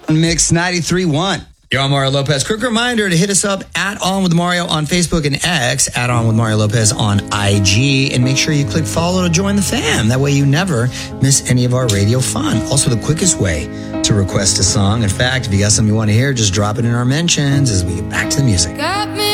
Mix 93.1. You're on Mario Lopez. Quick reminder to hit us up at On With Mario on Facebook and X, at On With Mario Lopez on IG, and make sure you click follow to join the fam. That way you never miss any of our radio fun. Also, the quickest way to request a song. In fact, if you got something you want to hear, just drop it in our mentions as we get back to the music. Got me